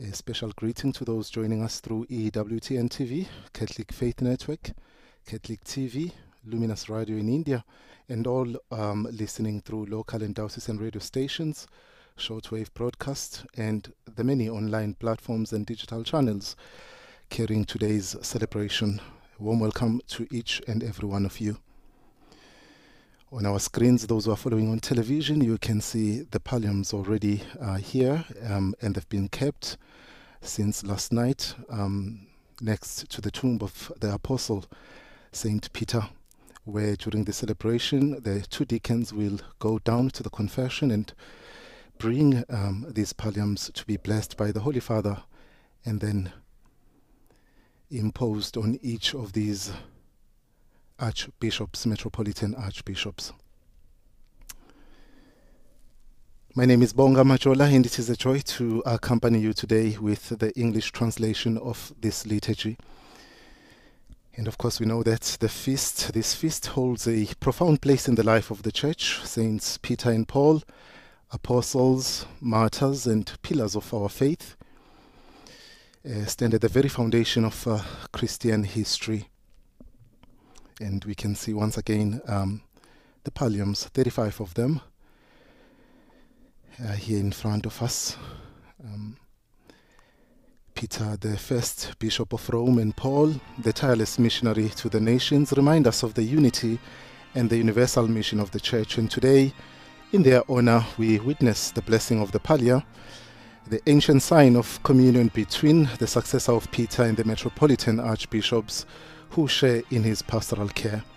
A special greeting to those joining us through EWTN TV, Catholic Faith Network, Catholic TV, Luminous Radio in India, and all listening through local and diocesan radio stations, shortwave broadcast, and the many online platforms and digital channels carrying today's celebration. Warm welcome to each and every one of you. On our screens, those who are following on television, you can see the palliums already here, and they've been kept since last night next to the tomb of the Apostle Saint Peter, where during the celebration the two deacons will go down to the confession and bring these palliums to be blessed by the Holy Father and then imposed on each of these archbishops, metropolitan archbishops. My name is Bonga Majola, and it is a joy to accompany you today with the English translation of this liturgy. And of course we know that this feast holds a profound place in the life of the Church. Saints Peter and Paul, apostles, martyrs and pillars of our faith, stand at the very foundation of Christian history. And we can see once again the palliums, 35 of them, here in front of us. Peter, the first Bishop of Rome, and Paul, the tireless missionary to the nations, remind us of the unity and the universal mission of the Church. And today, in their honor, we witness the blessing of the pallia, the ancient sign of communion between the successor of Peter and the metropolitan archbishops who share in his pastoral care.